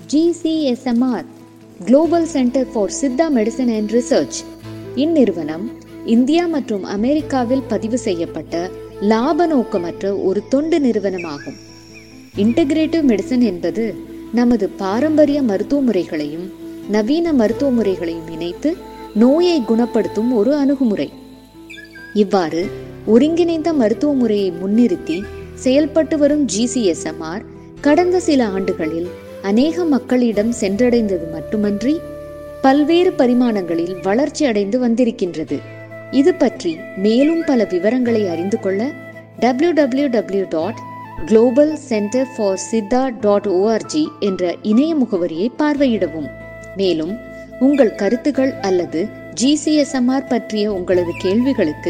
GCSMR global centre for Siddha medicine and research. இந்நிறுவனம் India மற்றும் அமெரிக்காவில் பதிவு செய்யப்பட்ட லாப நோக்கமற்ற ஒரு தொண்டு நிறுவனமாகும். இன்டகிரேட்டிவ் மெடிசன் என்பது நமது பாரம்பரிய மருத்துவ முறைகளையும் நவீன மருத்துவ முறைகளையும் இணைத்து நோயை குணப்படுத்தும் ஒரு அணுகுமுறை. இவ்வாறு ஒருங்கிணைந்த மருத்துவ முறையை முன்னிறுத்தி செயல்பட்டு வரும் GCSMR கடந்த சில ஆண்டுகளில் அநேக மக்களிடம் சென்றடைந்தது மட்டுமன்றி பல்வேறு பரிமாணங்களில் வளர்ச்சி அடைந்து வந்திருக்கின்றது. இது பற்றி மேலும் பல விவரங்களை அறிந்து கொள்ள www.globalcenterforsiddha.org என்ற இணைய முகவரியை பார்வையிடவும். மேலும் உங்கள் கருத்துகள் அல்லது GCSMR பற்றிய உங்களது கேள்விகளுக்கு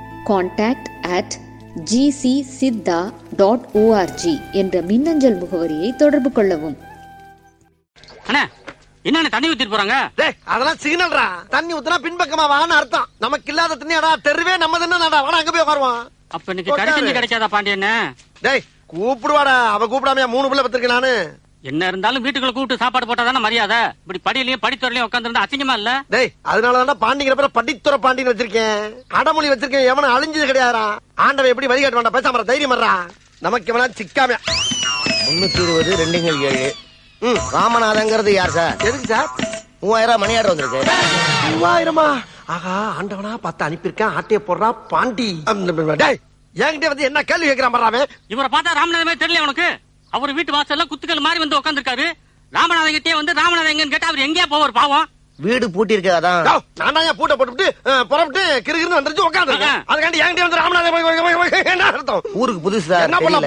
contact@gcsiddha.org என்ற மின்னஞ்சல் முகவரியை தொடர்பு கொள்ளவும். என்ன தண்ணி ஊத்திட்டு போறாங்க? அதெல்லாம் சிக்னல்ரா. தண்ணி ஊத்துனா பின்பக்கமா வான்னு அர்த்தம். நமக்கு இல்லாத தண்ணியாடா, தெருவே நம்ம தானடா. வாடா அங்க போய் உட்காருவோம். அப்ப இன்னைக்கு கறி கிடைக்காதா பாண்டியண்ணே? டேய் கூப்பிடுவாடா. அவ கூப்பிடாமையா 3 பிள்ளை பத்திருக்கேன் நானு. என்ன இருந்தாலும் வீட்டுக்குள்ள கூப்பிட்டு சாப்பாடு போட்டாதானே மரியாதை. இப்படி படியிலயும் படித்துறையிலயும் உட்காந்துருந்தா அசிங்கமா இல்ல? டேய் அதனாலதான் பாண்டிங்கிற பேர படித்துறை பாண்டின்னு வச்சிருக்கேன். அடமொழி வச்சிருக்கேன். எவனும் அழிஞ்சது கிடையாதா. ஆண்டவன் எப்படி வழிகாட்ட வேண்டாம். பேசாம தைரியம் வர்றா. நமக்கு எவனா சிக்காம 320 2 ராமநாதங்கிறது யார் சார்? எதுக்கு சார்? 3000 மணி ஆர்டர் வந்திருக்கு. 3000? ஆகா ஆண்டவனா பார்த்து அனுப்பியிருக்கேன். ஆட்டைய போடுறா பாண்டி. டேய் என்கிட்ட வந்து என்ன கேள்வி கேட்கிறான் பாரு. இவரை பார்த்தா ராமநாதமே தெரியல உனக்கு? அவர் வீட்டு வாசல்ல குத்துக்கள் மாதிரி வந்து உட்காந்துருக்காரு. ராமநாதங்கிட்டே வந்து ராமநாதன் எங்கன்னு கேட்டா அவர் எங்கேயா போவார் பாவம்? வீடு பூட்டி இருக்கு. அதான் நான் பூட்டை போட்டு புறப்பட்டு கிருகிருன்னு வந்துருச்சு உட்காந்துருக்கேன். அதுக்காண்டி என்கிட்ட வந்து ராமநாதன் என்ன அர்த்தம்? ஊருக்கு புதுசு சார்.